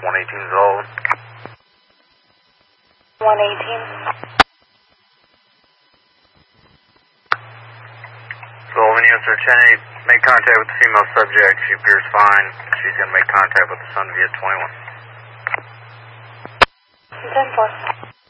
118 Sullivan. 118. Sullivan, answer 10-8. Make contact with the female subject. She appears fine. She's going to make contact with the son via 21. 10-4.